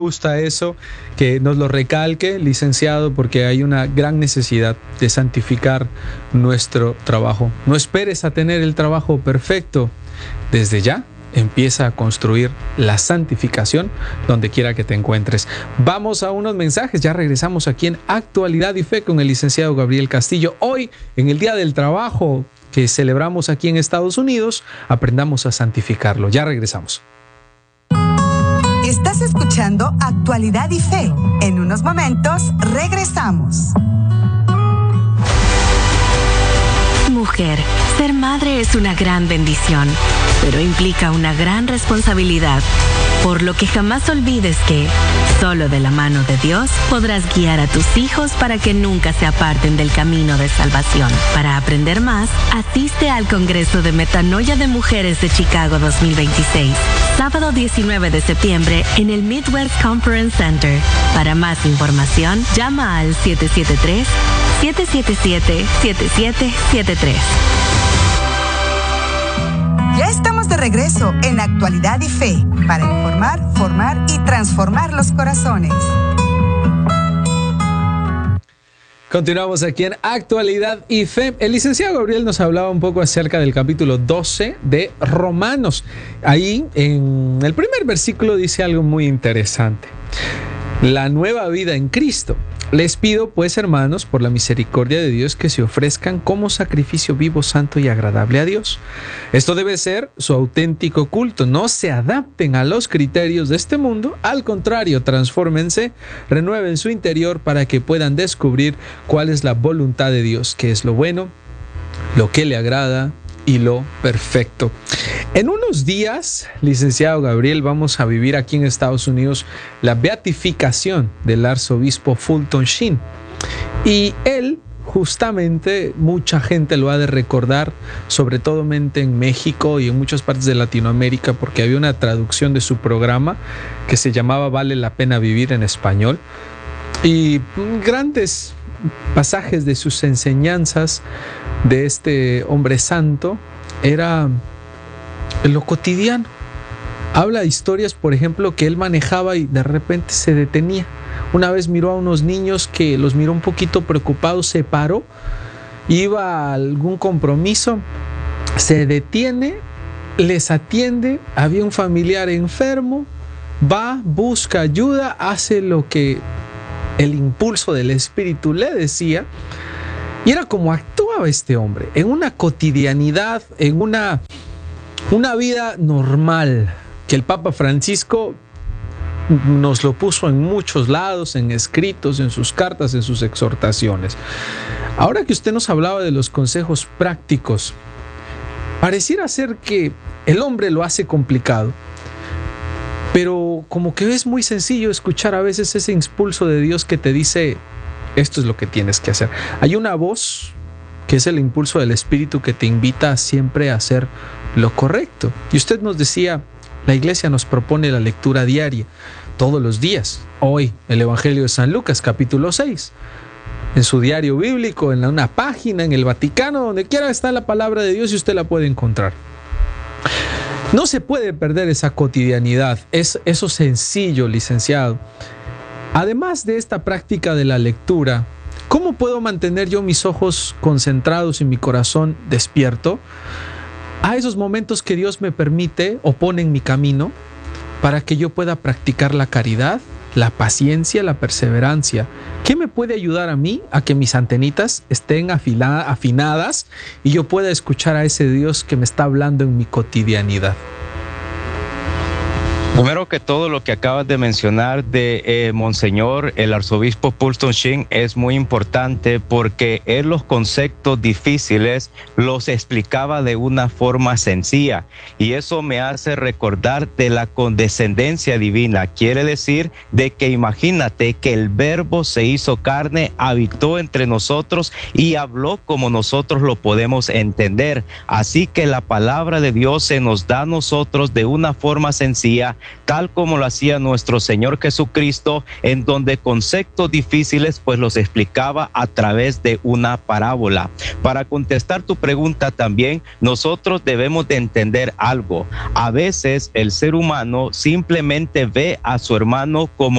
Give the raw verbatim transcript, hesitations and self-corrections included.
gusta eso, que nos lo recalque, licenciado, porque hay una gran necesidad de santificar nuestro trabajo. No esperes a tener el trabajo perfecto. Desde ya, empieza a construir la santificación donde quiera que te encuentres. Vamos a unos mensajes, ya regresamos aquí en Actualidad y Fe con el licenciado Gabriel Castillo. Hoy, en el Día del Trabajo que celebramos aquí en Estados Unidos, aprendamos a santificarlo. Ya regresamos. Estás escuchando Actualidad y Fe. En unos momentos regresamos. Mujer, ser madre es una gran bendición, pero implica una gran responsabilidad, por lo que jamás olvides que solo de la mano de Dios podrás guiar a tus hijos para que nunca se aparten del camino de salvación. Para aprender más, asiste al Congreso de Metanoia de Mujeres de Chicago dos mil veintiséis, sábado diecinueve de septiembre en el Midwest Conference Center. Para más información, llama al siete siete tres, siete siete siete, siete siete siete tres. Ya estamos de regreso en Actualidad y Fe para informar, formar y transformar los corazones. Continuamos aquí en Actualidad y Fe. El licenciado Gabriel nos hablaba un poco acerca del capítulo doce de Romanos. Ahí en el primer versículo dice algo muy interesante. La nueva vida en Cristo. Les pido, pues, hermanos, por la misericordia de Dios, que se ofrezcan como sacrificio vivo, santo y agradable a Dios. Esto debe ser su auténtico culto. No se adapten a los criterios de este mundo. Al contrario, transfórmense, renueven su interior para que puedan descubrir cuál es la voluntad de Dios, qué es lo bueno, lo que le agrada y lo perfecto. En unos días, licenciado Gabriel, vamos a vivir aquí en Estados Unidos la beatificación del arzobispo Fulton Sheen. Y él, justamente, mucha gente lo ha de recordar, sobre todo en México y en muchas partes de Latinoamérica, porque había una traducción de su programa que se llamaba Vale la pena vivir en español. Y grandes pasajes de sus enseñanzas de este hombre santo era en lo cotidiano. Habla de historias, por ejemplo, que él manejaba y de repente se detenía. Una vez miró a unos niños que los miró un poquito preocupados, se paró, iba a algún compromiso, se detiene, les atiende, había un familiar enfermo, va, busca ayuda, hace lo que el impulso del Espíritu le decía. Y era como actuaba este hombre, en una cotidianidad, en una, una vida normal, que el Papa Francisco nos lo puso en muchos lados, en escritos, en sus cartas, en sus exhortaciones. Ahora que usted nos hablaba de los consejos prácticos, pareciera ser que el hombre lo hace complicado, pero como que es muy sencillo escuchar a veces ese impulso de Dios que te dice: esto es lo que tienes que hacer. Hay una voz que es el impulso del Espíritu que te invita siempre a hacer lo correcto. Y usted nos decía, la iglesia nos propone la lectura diaria, todos los días. Hoy, el Evangelio de San Lucas, capítulo seis. En su diario bíblico, en una página, en el Vaticano, donde quiera está la palabra de Dios y usted la puede encontrar. No se puede perder esa cotidianidad, es eso sencillo, licenciado. Además de esta práctica de la lectura, ¿cómo puedo mantener yo mis ojos concentrados y mi corazón despierto a esos momentos que Dios me permite o pone en mi camino para que yo pueda practicar la caridad, la paciencia, la perseverancia? ¿Qué me puede ayudar a mí a que mis antenitas estén afila- afinadas y yo pueda escuchar a ese Dios que me está hablando en mi cotidianidad? Primero que todo, lo que acabas de mencionar de eh, Monseñor, el arzobispo Fulton Sheen, es muy importante porque él los conceptos difíciles los explicaba de una forma sencilla, y eso me hace recordar de la condescendencia divina. Quiere decir de que imagínate que el verbo se hizo carne, habitó entre nosotros y habló como nosotros lo podemos entender. Así que la palabra de Dios se nos da a nosotros de una forma sencilla, tal como lo hacía nuestro Señor Jesucristo, en donde conceptos difíciles pues los explicaba a través de una parábola. Para contestar tu pregunta también, nosotros debemos de entender algo. A veces el ser humano simplemente ve a su hermano como